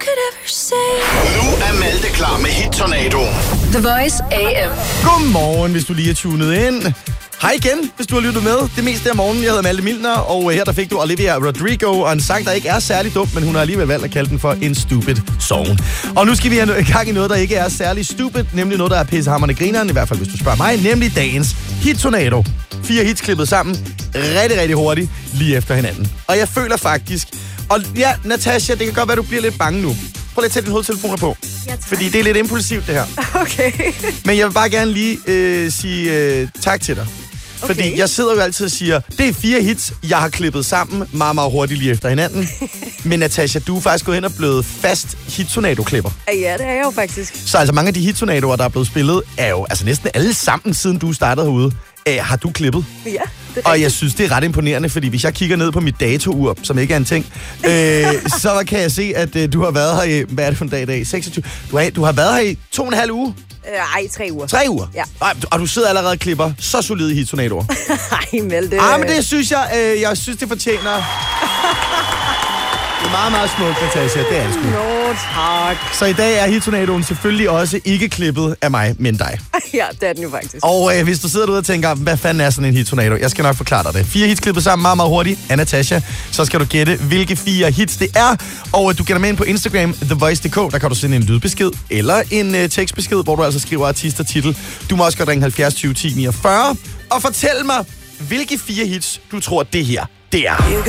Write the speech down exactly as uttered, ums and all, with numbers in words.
could ever say. Nu er Malte klar med Hit-tornado. The Voice A M. Godmorgen, hvis du lige er tunet ind. Hej igen, hvis du har lyttet med. Det meste af morgenen, jeg hedder Malte Milner, og her der fik du Olivia Rodrigo, og en sang, der ikke er særlig dum, men hun har alligevel valgt at kalde den for en stupid song. Og nu skal vi have gang i noget, der ikke er særlig stupid, nemlig noget, der er pissehammerende grineren, i hvert fald hvis du spørger mig, nemlig dagens hit-tornado. Fire hits klippet sammen, rigtig, rigtig hurtigt, lige efter hinanden. Og jeg føler faktisk, og ja, Natasha, det kan godt være, du bliver lidt bange nu. Prøv lige at tage dine hovedtelefoner på. Ja, fordi det er lidt impulsivt, det her. Okay. Men jeg vil bare gerne lige øh, sige øh, tak til dig. Okay. Fordi jeg sidder jo altid og siger, det er fire hits, jeg har klippet sammen meget, meget hurtigt lige efter hinanden. Men Natasha, du er faktisk gået hen og blevet fast hit-tornado-klipper. Ja, det er jeg jo faktisk. Så altså mange af de hit-tornadoer, der er blevet spillet, er jo altså næsten alle sammen, siden du startede herude, øh, har du klippet. Ja, det er Og rigtigt. jeg synes, det er ret imponerende, fordi hvis jeg kigger ned på mit dato-ur, som ikke er en ting, øh, så kan jeg se, at øh, du har været her i, hvad er det for en dag i dag? seksogtyve Du har, du har været her i to og en halv uge. Ej, tre uger. Tre uger? Ja. Ej, og du sidder allerede og klipper så solide hit-tornadoer. Ej, Malte. Ah, men det synes jeg, øh, jeg synes, det fortjener. Det er meget, meget smukt, Natasha. Det er det sgu. Nå, tak. Så i dag er hit-tornadoen selvfølgelig også ikke klippet af mig, men dig. Ja, det er den jo faktisk. Og øh, hvis du sidder derude og tænker, hvad fanden er sådan en hit-tornado? Jeg skal nok forklare dig det. Fire hits klippet sammen meget, meget hurtigt af Natasha. Så skal du gætte, hvilke fire hits det er. Og øh, du gætter med ind på Instagram, the voice punktum d k. Der kan du sende en lydbesked eller en øh, tekstbesked, hvor du altså skriver artist og titel. Du må også godt ringe halvfjerds tyve ti niogfyrre og fortæl mig, hvilke fire hits du tror, det her det er.